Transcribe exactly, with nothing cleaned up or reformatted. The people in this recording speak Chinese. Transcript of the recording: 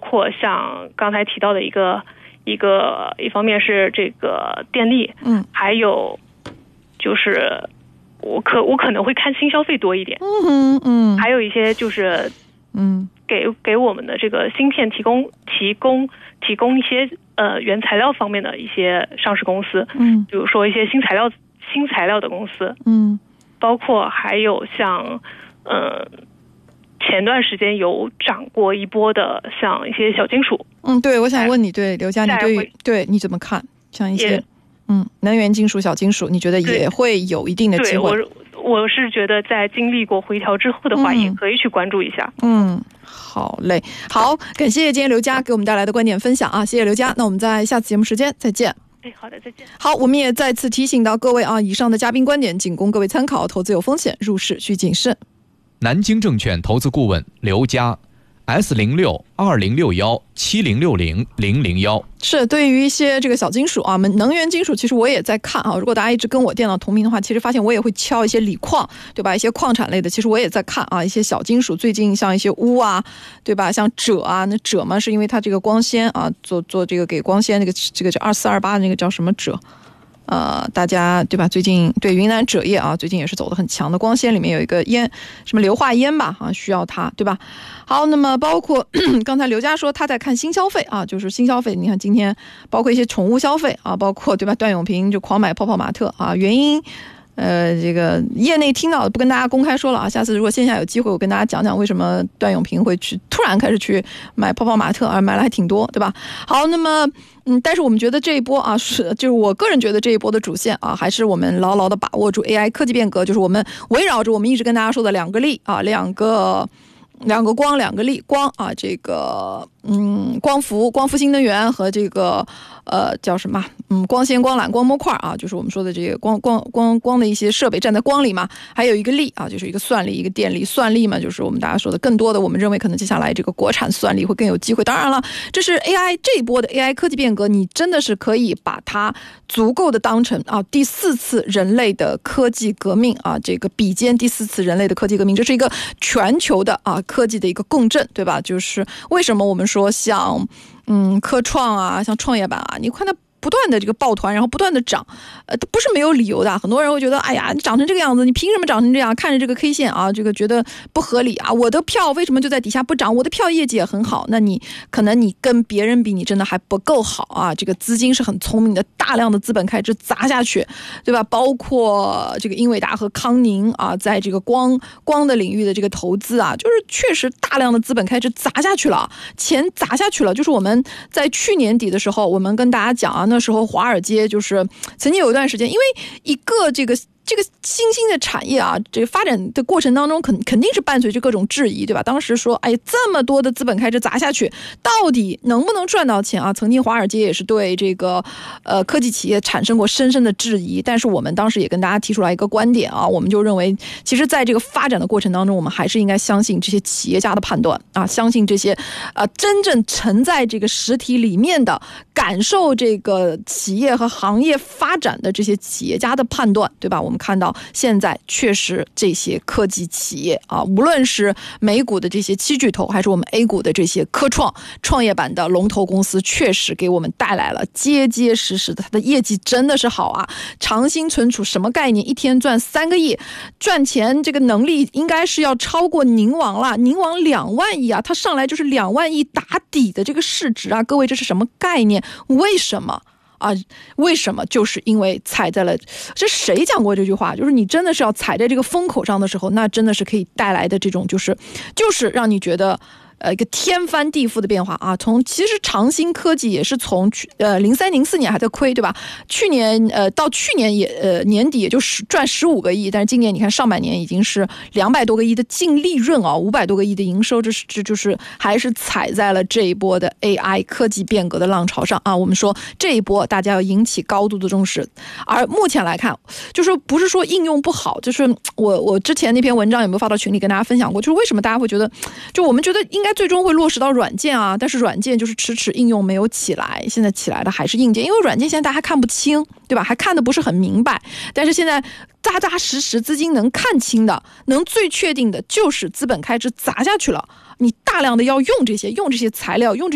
括像刚才提到的一个一个一方面是这个电力，嗯，还有就是我可我可能会看新消费多一点， 嗯嗯， 还有一些就是嗯给给我们的这个芯片提供提供提供一些呃原材料方面的一些上市公司，嗯，比如说一些新材料新材料的公司，嗯，包括还有像呃前段时间有涨过一波的像一些小金属。 嗯，对，我想问你，对刘佳，你对于对你怎么看？像一些嗯能源金属、小金属，你觉得也会有一定的机会？ 对，我我是觉得在经历过回调之后的话，嗯，也可以去关注一下。 嗯，好嘞，好，感谢今天刘佳给我们带来的观点分享啊，谢谢刘佳。那我们在下次节目时间再见。 哎，好的，再见。 好，我们也再次提醒到各位啊，以上的嘉宾观点仅供各位参考，投资有风险，入市需谨慎。 南京证券投资顾问刘佳 S 零六二零六幺七零六零零零幺。 是对于一些这个小金属啊，能源金属，其实我也在看啊。如果大家一直跟我电脑同名的话，其实发现我也会敲一些锂矿，对吧？一些矿产类的，其实我也在看啊。一些小金属，最近像一些钨啊，对吧？像锗啊，那锗嘛，是因为它这个光纤啊，做做这个给光纤那个这个叫二四二八那个叫什么锗？呃，大家对吧？最近对云南锗业啊，最近也是走得很强的。光纤里面有一个烟，什么硫化烟吧，啊，需要它，对吧？好，那么包括刚才刘佳说他在看新消费啊，就是新消费。你看今天包括一些宠物消费啊，包括对吧？段永平就狂买泡泡玛特啊，原因。呃，这个业内听到的不跟大家公开说了啊，下次如果线下有机会，我跟大家讲讲为什么段永平会去突然开始去买泡泡玛特啊，买了还挺多，对吧？好，那么嗯，但是我们觉得这一波啊，是就是我个人觉得这一波的主线啊，还是我们牢牢的把握住 A I 科技变革，就是我们围绕着我们一直跟大家说的两个力啊，两个。两个光，两个力，光啊，这个嗯，光伏、光伏新能源和这个呃叫什么？嗯，光纤、光缆、光模块啊，就是我们说的这个光光光光的一些设备站在光里嘛。还有一个力啊，就是一个算力，一个电力。算力嘛，就是我们大家说的更多的，我们认为可能接下来这个国产算力会更有机会。当然了，这是 A I 这一波的 A I 科技变革，你真的是可以把它足够的当成啊第四次人类的科技革命啊，这个比肩第四次人类的科技革命，这是一个全球的啊。科技的一个共振，对吧？就是为什么我们说像嗯科创啊，像创业板啊，你看它不断的这个抱团，然后不断的涨，呃，不是没有理由的。很多人会觉得，哎呀，你长成这个样子，你凭什么长成这样？看着这个 K 线啊，这个觉得不合理啊。我的票为什么就在底下不涨？我的票业绩也很好，那你可能你跟别人比，你真的还不够好啊。这个资金是很聪明的，大量的资本开支砸下去，对吧？包括这个英伟达和康宁啊，在这个光光的领域的这个投资啊，就是确实大量的资本开支砸下去了，钱砸下去了。就是我们在去年底的时候，我们跟大家讲啊。那时候华尔街就是曾经有一段时间，因为一个这个这个新兴的产业啊，这个发展的过程当中肯肯定是伴随着各种质疑，对吧？当时说，哎，这么多的资本开支砸下去，到底能不能赚到钱啊？曾经华尔街也是对这个呃科技企业产生过深深的质疑，但是我们当时也跟大家提出来一个观点啊，我们就认为，其实在这个发展的过程当中，我们还是应该相信这些企业家的判断啊，相信这些呃真正沉在这个实体里面的感受这个企业和行业发展的这些企业家的判断，对吧？我们看到现在确实这些科技企业啊，无论是美股的这些七巨头，还是我们 A 股的这些科创创业板的龙头公司，确实给我们带来了结结实实的，它的业绩真的是好啊！长兴存储什么概念？一天赚三个亿，赚钱这个能力应该是要超过宁王了。宁王两万亿啊，它上来就是两万亿打底的这个市值啊，各位这是什么概念？为什么？啊，为什么？就是因为踩在了，这谁讲过这句话？就是你真的是要踩在这个风口上的时候，那真的是可以带来的这种，就是就是让你觉得。呃，一个天翻地覆的变化啊！从其实长兴科技也是从去呃零三零四年还在亏，对吧？去年呃到去年也呃年底也就十赚十五个亿，但是今年你看上半年已经是两百多个亿的净利润啊，五百多个亿的营收，这是这就是还是踩在了这一波的 A I 科技变革的浪潮上啊！我们说这一波大家要引起高度的重视，而目前来看，就是不是说应用不好，就是我我之前那篇文章有没有发到群里跟大家分享过？就是为什么大家会觉得，就我们觉得应该。最终会落实到软件啊，但是软件就是迟迟应用没有起来，现在起来的还是硬件，因为软件现在大家还看不清，对吧？还看得不是很明白，但是现在扎扎实实资金能看清的，能最确定的就是资本开支砸下去了，你大量的要用这些，用这些材料，用这些